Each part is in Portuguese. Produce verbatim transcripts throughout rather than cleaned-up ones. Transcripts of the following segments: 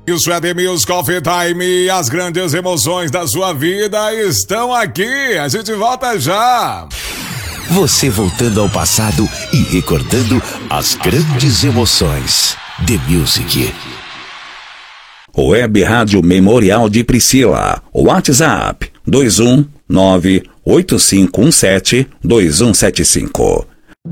Isso é The Music Coffee Time. As grandes emoções da sua vida estão aqui. A gente volta já. Você voltando ao passado e recordando as grandes emoções. The Music. Web Rádio Memorial de Priscila. WhatsApp dois um nove oito cinco um sete dois um sete cinco.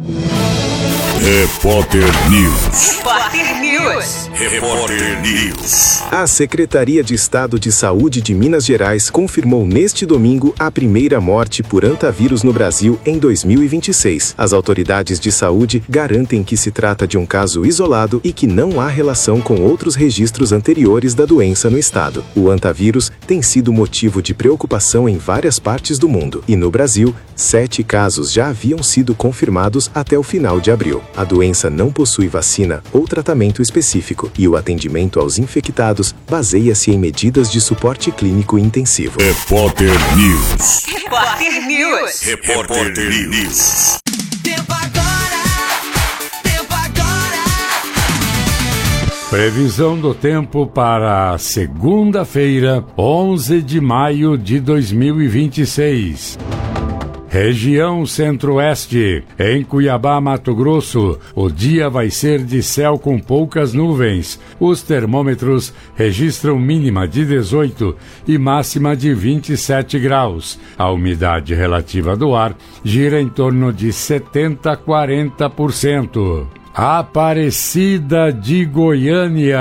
Repórter News. Repórter News. Repórter News. A Secretaria de Estado de Saúde de Minas Gerais confirmou neste domingo a primeira morte por hantavírus no Brasil em dois mil e vinte e seis. As autoridades de saúde garantem que se trata de um caso isolado e que não há relação com outros registros anteriores da doença no estado. O hantavírus tem sido motivo de preocupação em várias partes do mundo. E no Brasil, sete casos já haviam sido confirmados até o final de abril. A doença não possui vacina ou tratamento específico e o atendimento aos infectados baseia-se em medidas de suporte clínico intensivo. Repórter News. Repórter News. Repórter News. Tempo agora. Tempo agora. Previsão do tempo para segunda-feira, onze de maio de dois mil e vinte e seis. Região Centro-Oeste, em Cuiabá, Mato Grosso, o dia vai ser de céu com poucas nuvens. Os termômetros registram mínima de dezoito e máxima de vinte e sete graus. A umidade relativa do ar gira em torno de setenta a quarenta por cento. Aparecida de Goiânia.